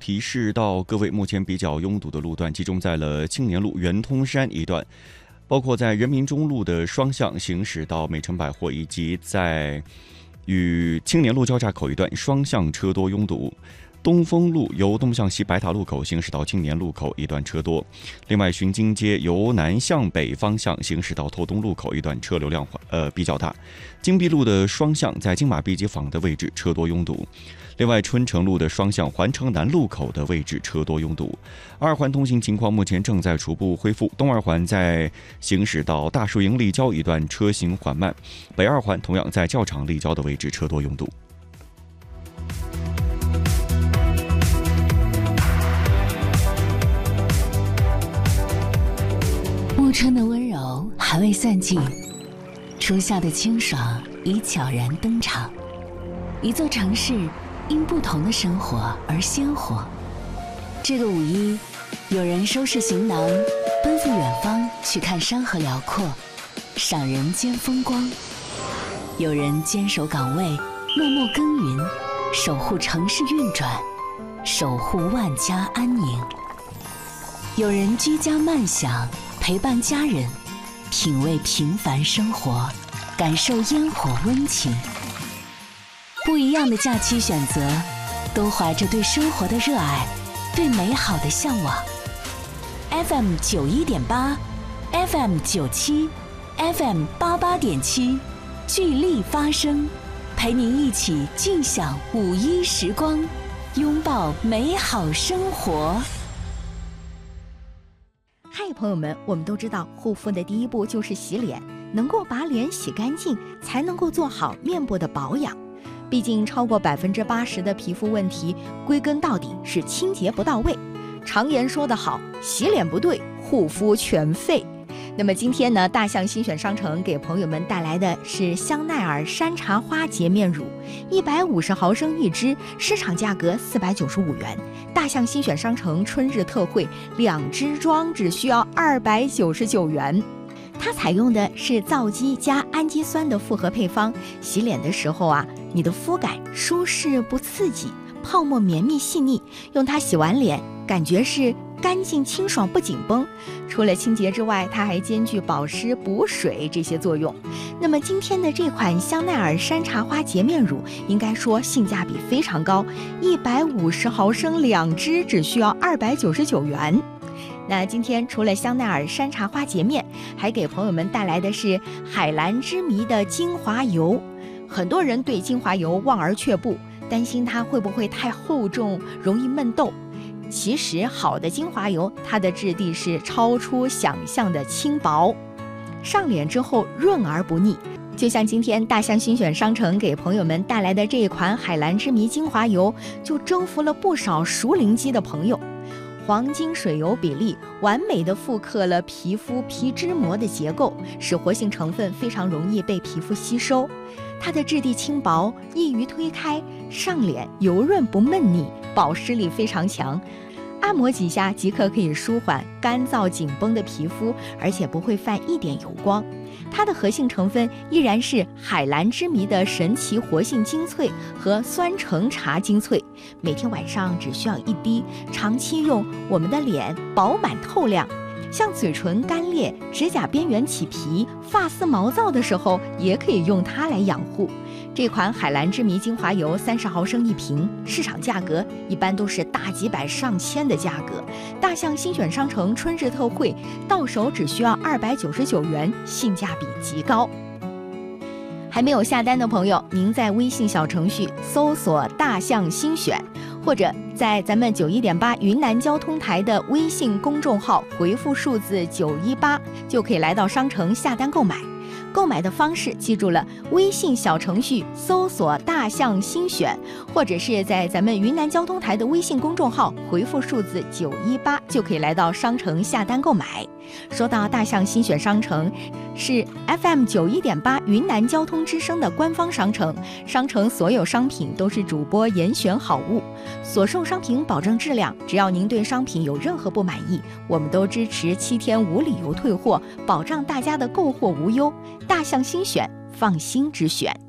提示到各位，目前比较拥堵的路段集中在了青年路圆通山一段，包括在人民中路的双向行驶到美城百货，以及在与青年路交叉口一段双向车多拥堵。东风路由东向西白塔路口行驶到青年路口一段车多，另外巡京街由南向北方向行驶到拓东路口一段车流量比较大，金碧路的双向在金马碧街坊的位置车多拥堵，另外春城路的双向环城南路口的位置车多拥堵。二环通行情况目前正在逐步恢复，东二环在行驶到大树营立交一段车行缓慢，北二环同样在教场立交的位置车多拥堵。 暮春的温柔还未散尽，初夏的清爽已悄然登场。一座城市因不同的生活而鲜活。这个5·1，有人收拾行囊，奔赴远方去看山河辽阔，赏人间风光；有人坚守岗位，默默耕耘，守护城市运转，守护万家安宁；有人居家慢享，陪伴家人，品味平凡生活，感受烟火温情。不一样的假期选择，都怀着对生活的热爱，对美好的向往。FM 91.8 FM 97 FM 88.7，聚力发声，陪您一起尽享5·1时光，拥抱美好生活。 嗨，朋友们，我们都知道护肤的第一步就是洗脸，能够把脸洗干净，才能够做好面部的保养。毕竟超过80%的皮肤问题，归根到底是清洁不到位。常言说得好，洗脸不对，护肤全废。那么今天呢，大象新选商城给朋友们带来的是香奈儿山茶花洁面乳，150毫升一支，市场价格495元。大象新选商城春日特惠，2支装只需要299元。它采用的是皂基加氨基酸的复合配方，洗脸的时候啊，你的肤感舒适不刺激，泡沫绵密细腻，用它洗完脸，感觉是干净清爽不紧绷。除了清洁之外，它还兼具保湿补水这些作用。那么今天的这款香奈儿山茶花洁面乳，应该说性价比非常高，150毫升2支只需要299元。那今天除了香奈儿山茶花洁面，还给朋友们带来的是海蓝之谜的精华油。很多人对精华油望而却步，担心它会不会太厚重，容易闷痘。其实好的精华油，它的质地是超出想象的轻薄，上脸之后润而不腻。就像今天大象新选商城给朋友们带来的这一款海蓝之谜精华油，就征服了不少熟龄肌的朋友。黄金水油比例完美地复刻了皮肤皮脂膜的结构，使活性成分非常容易被皮肤吸收。它的质地轻薄，易于推开，上脸油润不闷腻，保湿力非常强。按摩几下即可以舒缓干燥紧绷的皮肤，而且不会泛一点油光。它的核心成分依然是海蓝之谜的神奇活性精粹和酸橙茶精粹，每天晚上只需要1滴，长期用，我们的脸饱满透亮。像嘴唇干裂、指甲边缘起皮、发丝毛躁的时候，也可以用它来养护。这款海蓝之谜精华油30毫升一瓶，市场价格一般都是大几百上千的价格。大象新选商城春日特惠，到手只需要299元，性价比极高。还没有下单的朋友，您在微信小程序搜索大象新选，或者在咱们91.8云南交通台的微信公众号回复数字918，就可以来到商城下单购买。购买的方式记住了，微信小程序搜索大象新选，或者是在咱们云南交通台的微信公众号回复数字918，就可以来到商城下单购买。说到大象新选商城，是 FM 91.8云南交通之声的官方商城，商城所有商品都是主播严选好物，所售商品保证质量，只要您对商品有任何不满意，我们都支持7天无理由退货，保障大家的购货无忧。大象新选，放心之选。